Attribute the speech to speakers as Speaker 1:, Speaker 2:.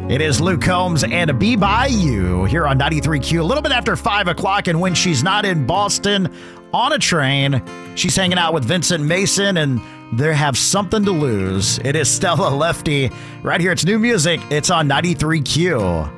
Speaker 1: It is Luke Combs and Be By You here on 93Q, a little bit after 5 o'clock. And when she's not in Boston on a train, she's hanging out with Vincent Mason and they have something to lose. It is Stella Lefty right here. It's new music. It's on 93Q.